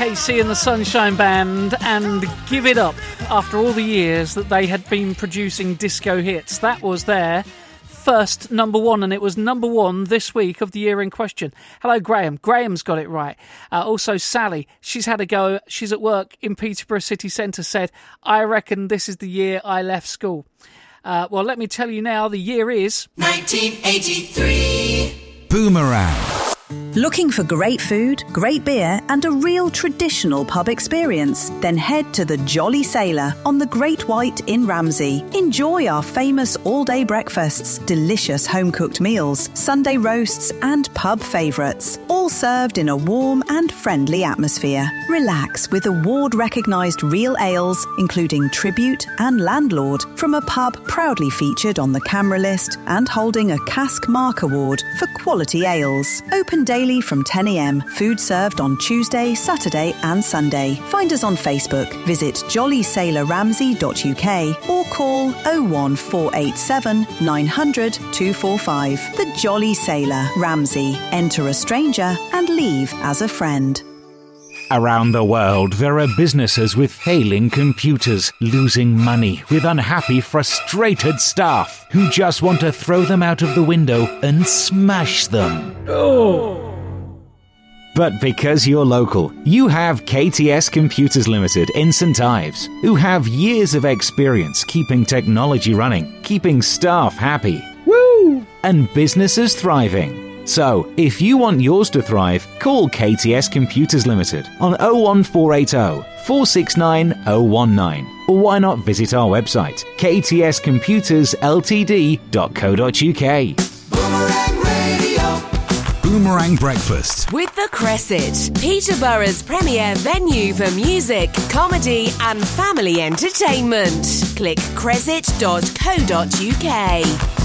KC and the Sunshine Band and Give It Up after all the years that they had been producing disco hits. That was their first number one, and it was number one this week of the year in question. Hello, Graham. Graham's got it right. Also, Sally, she's had a go. She's at work in Peterborough City Centre, said, I reckon this is the year I left school. Well, let me tell you now, the year is 1983. Boomerang. Looking for great food, great beer and a real traditional pub experience? Then head to the Jolly Sailor on the Great White in Ramsey. Enjoy our famous all-day breakfasts, delicious home-cooked meals, Sunday roasts and pub favourites, all served in a warm and friendly atmosphere. Relax with award-recognised real ales, including Tribute and Landlord, from a pub proudly featured on the Camera List and holding a Cask Mark Award for quality ales. Open daily from 10 a.m. Food served on Tuesday, Saturday and Sunday. Find us on Facebook. Visit jollysailorramsey.uk or call 01487 900 245. The Jolly Sailor Ramsey. Enter a stranger and leave as a friend. Around the world, there are businesses with failing computers, losing money, with unhappy, frustrated staff who just want to throw them out of the window and smash them. Oh! But because you're local, you have KTS Computers Limited in St Ives, who have years of experience keeping technology running, keeping staff happy, woo, and businesses thriving. So, if you want yours to thrive, call KTS Computers Limited on 01480 469 019. Or why not visit our website, ktscomputersltd.co.uk. Boomerang Radio. Boomerang Breakfast. With The Cresset, Peterborough's premier venue for music, comedy and family entertainment. Click cresset.co.uk.